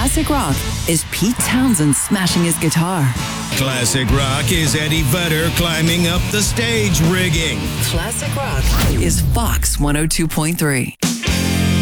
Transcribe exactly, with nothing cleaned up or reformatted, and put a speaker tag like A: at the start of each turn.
A: Classic rock is Pete Townsend smashing his guitar.
B: Classic rock is Eddie Vedder climbing up the stage rigging.
A: Classic rock is Fox one oh two point three.